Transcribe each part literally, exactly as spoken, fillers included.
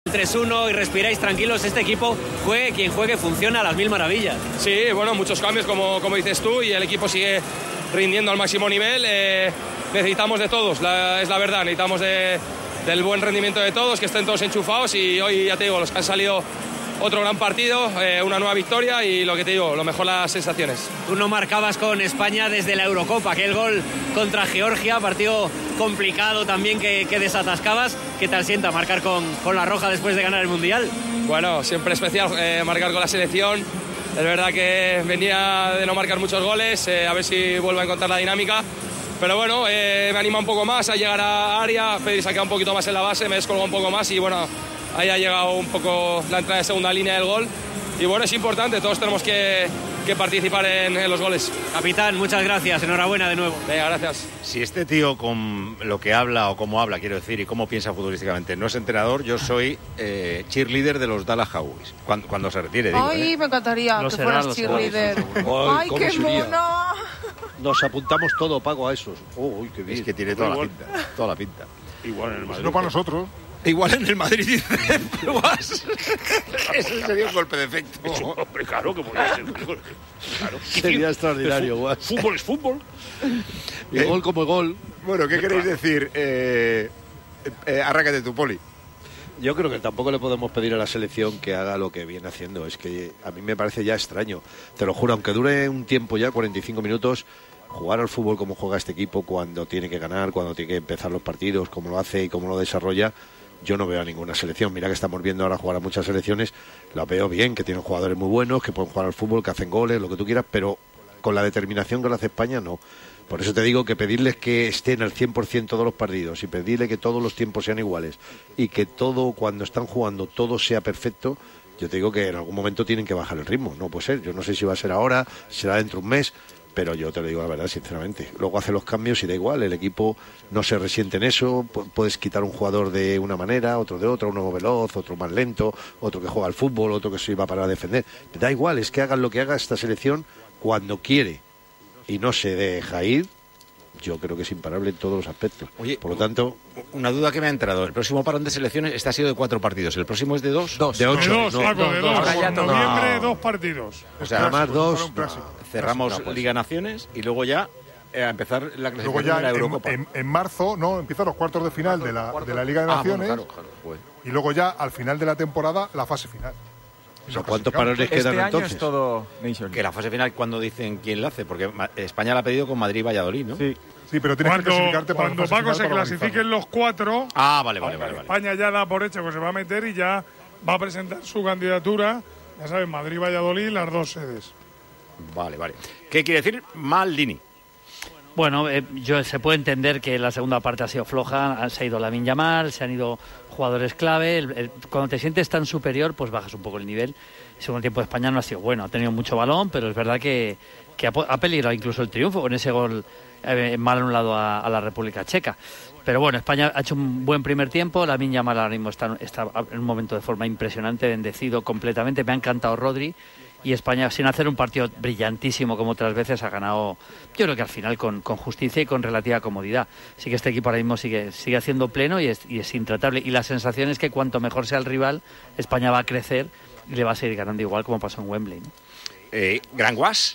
tres uno y respiráis tranquilos. Este equipo juegue quien juegue, funciona a las mil maravillas. Sí, bueno, muchos cambios como, como dices tú, y el equipo sigue rindiendo al máximo nivel. Eh, necesitamos de todos, la, es la verdad, necesitamos de, del buen rendimiento de todos, que estén todos enchufados, y hoy ya te digo, los que han salido otro gran partido, eh, una nueva victoria, y lo que te digo, lo mejor las sensaciones. Tú no marcabas con España desde la Eurocopa, aquel gol contra Georgia, partido complicado también que, que desatascabas. ¿Qué tal sienta marcar con, con la roja después de ganar el Mundial? Bueno, siempre especial eh, marcar con la selección. Es verdad que venía de no marcar muchos goles, eh, a ver si vuelvo a encontrar la dinámica. Pero bueno, eh, me anima un poco más a llegar a área. Pedri se ha quedado un poquito más en la base, me descolgó un poco más, y bueno, ahí ha llegado un poco la entrada de segunda línea del gol. Y bueno, es importante, todos tenemos que, que participar en, en los goles. Capitán, muchas gracias, enhorabuena de nuevo. Venga, gracias. Si este tío con lo que habla o cómo habla, quiero decir, y cómo piensa futbolísticamente, no es entrenador, yo soy eh, cheerleader de los Dallas Cowboys. Cuando, cuando se retire, digo. Ay, ¿eh? me encantaría Los que fueras los cheerleader. Ay, Ay, qué sería? mono. Nos apuntamos todo, Paco, a esos. Oh, uy, qué bien. Es que tiene toda la pinta, toda la pinta. Igual en el Madrid. No para nosotros. Igual en el Madrid, dice Puas. Ese sería un golpe de efecto. Oh, hombre, claro que podría ser. Claro. Sería extraordinario, Fútbol, Guas. fútbol es fútbol. Y eh, gol como gol. Bueno, ¿qué queréis decir? Eh, eh, arráncate tu, Poli. Yo creo que tampoco le podemos pedir a la selección que haga lo que viene haciendo. Es que a mí me parece ya extraño. Te lo juro, aunque dure un tiempo ya, cuarenta y cinco minutos, jugar al fútbol como juega este equipo, cuando tiene que ganar, cuando tiene que empezar los partidos, como lo hace y cómo lo desarrolla, yo no veo a ninguna selección. Mira que estamos viendo ahora jugar a muchas selecciones, lo veo bien, que tienen jugadores muy buenos, que pueden jugar al fútbol, que hacen goles, lo que tú quieras, pero con la determinación que lo hace España, no. Por eso te digo que pedirles que estén al cien por ciento todos los partidos y pedirle que todos los tiempos sean iguales y que todo, cuando están jugando, todo sea perfecto, yo te digo que en algún momento tienen que bajar el ritmo. No puede ser, yo no sé si va a ser ahora, será dentro de un mes, pero yo te lo digo la verdad, sinceramente. Luego hace los cambios y da igual, el equipo no se resiente en eso, puedes quitar un jugador de una manera, otro de otra, uno veloz, otro más lento, otro que juega al fútbol, otro que se va para defender. Da igual, es que hagan lo que haga esta selección cuando quiere y no se deja ir. Yo creo que es imparable en todos los aspectos. Oye, por lo tanto, una duda que me ha entrado. El próximo parón de selecciones, este ha sido de cuatro partidos. ¿El próximo es de dos? Dos. De ocho. De dos, no, Paco, no, de no, dos. ahora En ya no. noviembre, No. dos partidos. O sea, además dos. Cerramos no, pues. Liga Naciones y luego ya eh, a empezar la clasificación Luego ya de la en, Eurocopa. en, en marzo, no, empiezan los cuartos de final de la, de la Liga de Ah, Naciones. bueno, claro, claro, pues. Y luego ya al final de la temporada la fase final. O sea, ¿cuántos parones Este quedan año entonces? es todo Nation. Que la fase final, cuando dicen quién la hace, porque Ma- España la ha pedido con Madrid y Valladolid, ¿no? Sí. Sí, pero tienes que Cuando, clasificarte para cuando la fase Paco final se para clasifiquen los cuatro, Ah, vale, vale, vale. vale. España ya da por hecho que se va a meter y ya va a presentar su candidatura. Ya sabes, Madrid y Valladolid, las dos sedes. Vale, vale. ¿Qué quiere decir Maldini? Bueno, eh, yo se puede entender que la segunda parte ha sido floja, se ha ido Lamine Yamal, se han ido jugadores clave. El, el, cuando te sientes tan superior, pues bajas un poco el nivel. El segundo tiempo de España no ha sido bueno, ha tenido mucho balón, pero es verdad que, que ha, ha peligrado incluso el triunfo con ese gol eh, mal anulado a, a la República Checa. Pero bueno, España ha hecho un buen primer tiempo, Lamine Yamal ahora mismo está, está en un momento de forma impresionante, bendecido completamente, me ha encantado Rodri. Y España, sin hacer un partido brillantísimo como otras veces, ha ganado, yo creo que al final con, con justicia y con relativa comodidad. Así que este equipo ahora mismo sigue, sigue haciendo pleno y es, y es intratable. Y la sensación es que cuanto mejor sea el rival, España va a crecer y le va a seguir ganando igual como pasó en Wembley, ¿no? Eh, ¿Gran Guas?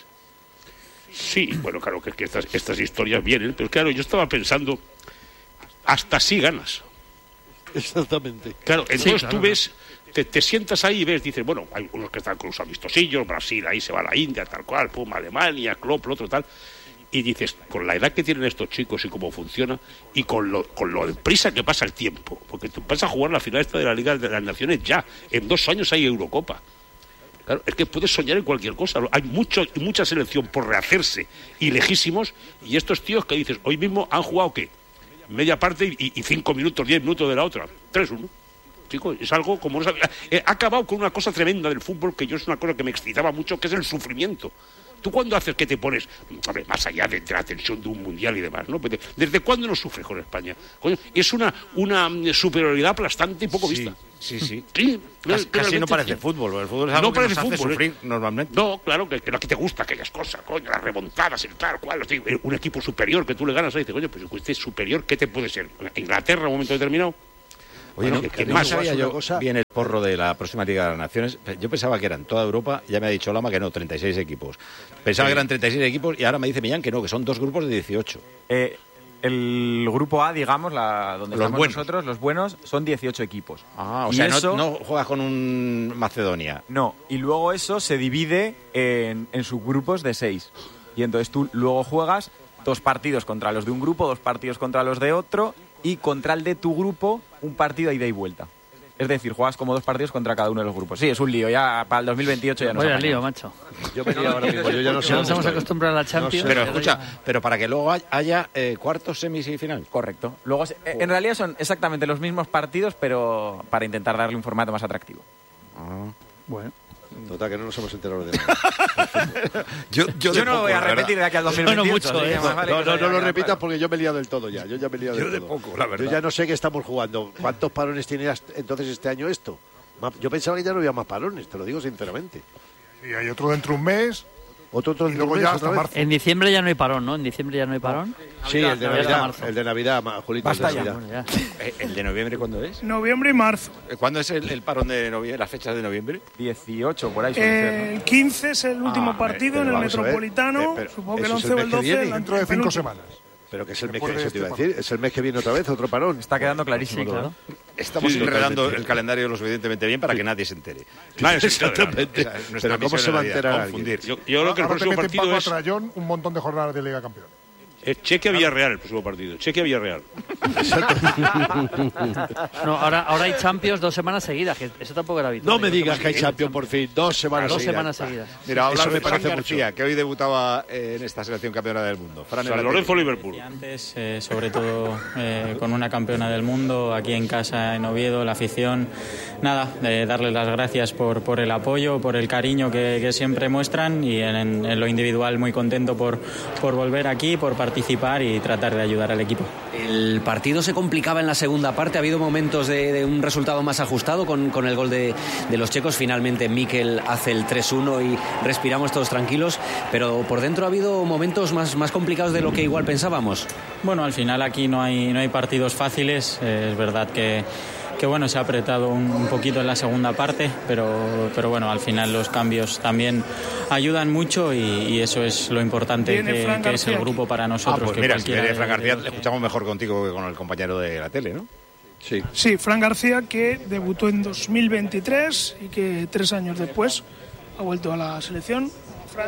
Sí, bueno, claro que, que estas, estas historias vienen, pero claro, yo estaba pensando, hasta así ganas. Exactamente. Claro, entonces Sí, claro, tú ves, te, te sientas ahí y ves, dices, bueno, hay unos que están con los amistosillos, Brasil, ahí se va la India, tal cual, pum, Alemania, Klopp, el otro tal, y dices, con la edad que tienen estos chicos y cómo funciona, y con lo, con lo deprisa que pasa el tiempo, porque tú vas a jugar la final esta de la Liga de las Naciones ya, en dos años hay Eurocopa. Claro, es que puedes soñar en cualquier cosa. Hay mucho, mucha selección por rehacerse y lejísimos, y estos tíos que dices, hoy mismo han jugado, ¿qué? Media parte y, y cinco minutos, diez minutos de la otra. tres uno. Chicos, es algo como... No sabía. Eh, ha acabado con una cosa tremenda del fútbol, que yo es una cosa que me excitaba mucho, que es el sufrimiento. ¿Tú cuándo haces que te pones, a ver, más allá de la tensión de un mundial y demás, ¿no? ¿Desde cuándo no sufres con España? Coño, es una, una superioridad aplastante y poco Sí, vista. sí, sí. Sí, Casi, casi no parece sí. fútbol. El fútbol es algo No que parece nos hace fútbol, sufrir ¿eh? normalmente. No, claro, que, que a ti te gusta aquellas cosas, coño, las remontadas, el tal, cual, un equipo superior que tú le ganas, ahí dices, coño, pues este superior, ¿qué te puede ser? ¿Inglaterra en un momento determinado? Oye, Bueno, que, que que no no sabía sabía yo yo cosa. bien el porro de la próxima Liga de las Naciones. Yo pensaba que eran toda Europa, ya me ha dicho Lama que no, treinta y seis equipos. Pensaba Sí. que eran treinta y seis equipos y ahora me dice Millán que no, que son dos grupos de dieciocho. Eh, el grupo A, digamos, la, donde Los estamos buenos. nosotros, los buenos, son dieciocho equipos. Ah, o Y sea, eso- no, no juegas con un Macedonia. No, y luego eso se divide en, en subgrupos de seis. Y entonces tú luego juegas dos partidos contra los de un grupo, dos partidos contra los de otro, y contra el de tu grupo un partido a ida y vuelta. Es decir, juegas como dos partidos contra cada uno de los grupos. Sí, es un lío. Ya para el dos mil veintiocho ya no Vaya lío, macho. Yo me lío ahora mismo, yo ya no sé. Ya nos dónde hemos estoy. acostumbrado a la Champions. Pero y ahora escucha, ya- pero para que luego hay- haya eh, cuartos, semis y final. Correcto. Luego, se- eh, en realidad son exactamente los mismos partidos, pero para intentar darle un formato más atractivo. Bueno. Total, que no nos hemos enterado de nada. Yo, Yo, de no poco, voy a la verdad. repetir de aquí al dos mil veintiocho. mucho, así que ¿eh? más vale No, que no, se no lo haya- repitas porque yo me he liado del todo ya. Yo ya me he liado Yo del de todo. poco, la verdad. Yo ya no sé qué estamos jugando. ¿Cuántos parones tiene hasta- entonces este año esto? Ma- Yo pensaba que ya no había más parones, te lo digo sinceramente. Y hay otro dentro de un mes. Otro, otro Y luego mes, ya otra hasta vez. marzo. En diciembre ya no hay parón, ¿no? En diciembre ya no hay parón. Sí, el de Navidad hasta Navidad. marzo. El de Navidad, ma- Julito. el de Basta ya. Navidad. Bueno, ya. Eh, ¿El de noviembre cuándo es? Noviembre y marzo. Eh, ¿Cuándo es el, el parón de noviembre, las fechas de noviembre? dieciocho, por ahí suele ser, ¿no? Eh, el quince es el último Ah, partido pero en el vamos a ver, Metropolitano. eh, pero Supongo que el eso es once el o mes el que doce. viene. la- Dentro de el cinco penúltimo. semanas. Pero que es el mes Después que, de eso te iba a este decir. Es el mes que viene otra vez, otro parón. Está quedando clarísimo Sí, todo. claro. Estamos Sí, enredando totalmente. el calendario lo suficientemente bien para que nadie se entere. Nadie se entera. Exactamente. Esa es nuestra Pero ¿cómo misión se en va a la vida, enterar confundir. Yo, yo creo que el Ahora te próximo meten partido Paco a es, Trayón un montón de jornadas de Liga Campeón. es Chequia-Villarreal, el próximo partido. Chequia-Villarreal. No, ahora, ahora hay Champions dos semanas seguidas, que eso tampoco era habitual. No me Dos digas semanas que hay seguidas. Champions por fin. Dos semanas Dos seguidas. semanas seguidas. Mira, hablar Eso me de Fran parece García, que hoy debutaba eh, en esta selección campeona del mundo. Fran, San el Lorenzo, Liverpool. Antes, eh, sobre todo eh, con una campeona del mundo aquí en casa en Oviedo, la afición, nada, eh, darles las gracias por, por el apoyo, por el cariño que, que siempre muestran y en, en lo individual muy contento por, por volver aquí, por participar y tratar de ayudar al equipo. El partido se complicaba en la segunda parte, ha habido momentos de, de un resultado más ajustado con, con el gol de, de los checos. Finalmente Mikel hace el tres uno y respiramos todos tranquilos, pero por dentro ha habido momentos más, más complicados de lo que igual pensábamos. Bueno, al final aquí no hay, no hay partidos fáciles, eh, es verdad que, que bueno, se ha apretado un, un poquito en la segunda parte, pero, pero bueno, al final los cambios también ayudan mucho y, y eso es lo importante Viene que, Fran que es el García grupo para nosotros. Ah, pues que mira, si cualquiera viene de- Fran de García, los- le escuchamos mejor contigo que con el compañero de la tele, ¿no? Sí. Sí, Fran García, que debutó en dos mil veintitrés y que tres años después ha vuelto a la selección. Fran,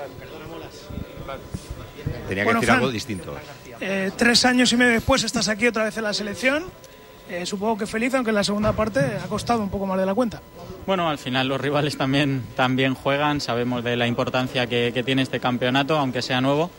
Tenía que Bueno, decir Fran. algo distinto. eh, tres años y medio después estás aquí otra vez en la selección. Eh, supongo que feliz, aunque en la segunda parte ha costado un poco más de la cuenta. Bueno, al final los rivales también, también juegan, sabemos de la importancia que, que tiene este campeonato, aunque sea nuevo.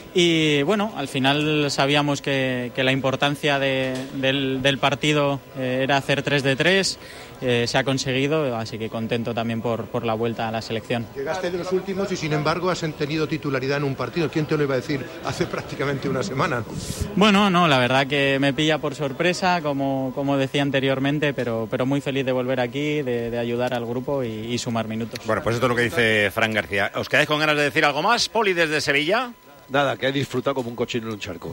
Y bueno, al final sabíamos que, que la importancia de- del, del partido eh, era hacer tres de tres, eh, se ha conseguido, así que contento también por, por la vuelta a la selección. Llegaste de los últimos y sin embargo has tenido titularidad en un partido. ¿Quién te lo iba a decir hace prácticamente una semana? Bueno, no, la verdad que me pilla por sorpresa, como, como decía anteriormente, pero, pero muy feliz de volver aquí, de, de ayudar al grupo y, y sumar minutos. Bueno, pues esto es lo que dice Fran García. ¿Os quedáis con ganas de decir algo más? Poli desde Sevilla. Nada, que he disfrutado como un cochino en un charco.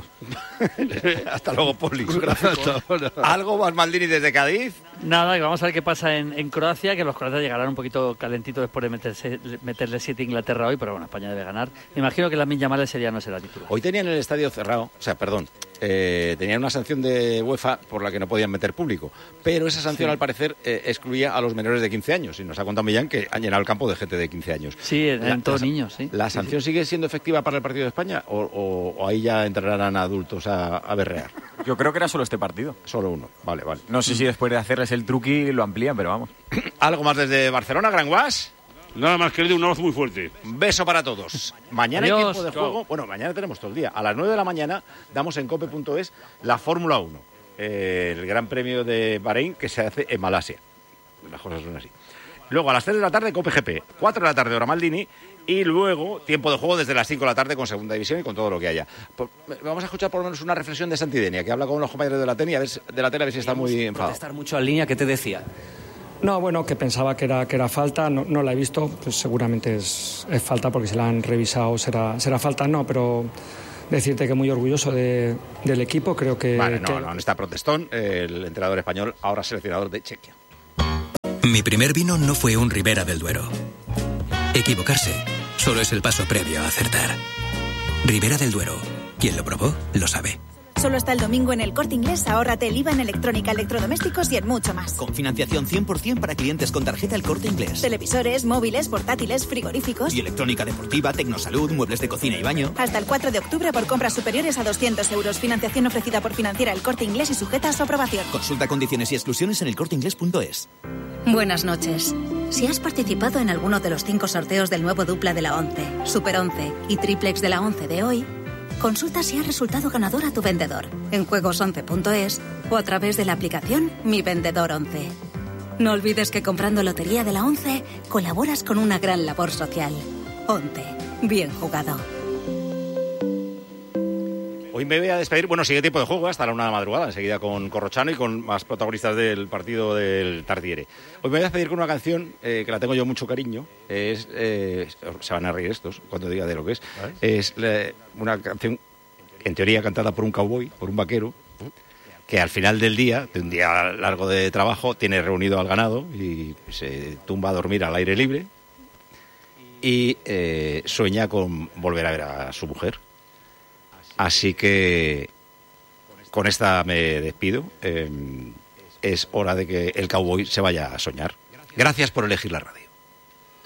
Hasta luego, Poli. Hasta ahora. ¿Algo más, Maldini, desde Cádiz? Nada, que vamos a ver qué pasa en, en Croacia, que los croatas llegarán un poquito calentitos después de meterse, meterle siete a Inglaterra hoy, pero bueno, España debe ganar. Me imagino que Lamine Yamal ese día no será titular. Hoy tenían el estadio cerrado, o sea, perdón, eh, tenían una sanción de UEFA por la que no podían meter público, pero esa sanción Sí. al parecer eh, excluía a los menores de quince años y nos ha contado Millán que han llenado el campo de gente de quince años. Sí, en, La- en todos la- niños, sí. ¿La sanción sigue siendo efectiva para el partido de España o, o- o ahí ya entrarán adultos a, a berrear? Yo creo que era solo este partido. Solo uno, vale, vale. No sé si después de hacerles el truqui lo amplían, pero vamos. ¿Algo más desde Barcelona, Gran Guas? Nada más, querido, un abrazo muy fuerte. Un beso para todos. Mañana hay Adiós. tiempo de Chao. juego. Bueno, mañana tenemos todo el día. A las nueve de la mañana damos en cope punto es la Fórmula uno. Eh, el Gran Premio de Bahrein que se hace en Malasia. Las cosas son así. Luego a las tres de la tarde Cope G P. cuatro de la tarde hora Maldini. Y luego tiempo de juego desde las cinco de la tarde con Segunda División y con todo lo que haya. Por- vamos a escuchar por lo menos una reflexión de Santidenia, que habla con los compañeros de la, tele, a ver, si- de la tele, a ver si está muy enfadado. Protestar mucho en línea, ¿qué te decía? No, bueno, que pensaba que era, que era falta, no, no la he visto, pues seguramente es, es falta porque si la han revisado será, será falta, no, pero decirte que muy orgulloso de, del equipo. Creo que... Vale, no, que... no, no está protestón. El entrenador español, ahora seleccionador de Chequia. Mi primer vino no fue un Ribera del Duero. Equivocarse solo es el paso previo a acertar. Ribera del Duero. Quien lo probó, lo sabe. Solo hasta el domingo en El Corte Inglés, ahórrate el I V A en electrónica, electrodomésticos y en mucho más. Con financiación cien por ciento para clientes con tarjeta El Corte Inglés. Televisores, móviles, portátiles, frigoríficos. Y electrónica deportiva, tecnosalud, muebles de cocina y baño. Hasta el cuatro de octubre por compras superiores a doscientos euros. Financiación ofrecida por Financiera El Corte Inglés y sujeta a su aprobación. Consulta condiciones y exclusiones en elcorteinglés punto es. Buenas noches. Si has participado en alguno de los cinco sorteos del nuevo dupla de la ONCE, Super once y Triplex de la ONCE de hoy, consulta si has resultado ganador a tu vendedor en juegos once punto es o a través de la aplicación Mi Vendedor once. No olvides que comprando Lotería de la ONCE colaboras con una gran labor social. ONCE. Bien jugado. Hoy me voy a despedir, bueno, sigue tiempo de juego hasta la una de la madrugada, enseguida con Corrochano y con más protagonistas del partido del Tartiere. Hoy me voy a despedir con una canción eh, que la tengo yo mucho cariño, es, eh, se van a reír estos cuando diga de lo que es, es eh, una canción en teoría cantada por un cowboy, por un vaquero, que al final del día, de un día largo de trabajo, tiene reunido al ganado y se tumba a dormir al aire libre y eh, sueña con volver a ver a su mujer. Así que con esta me despido. Eh, es hora de que el cowboy se vaya a soñar. Gracias por elegir la radio.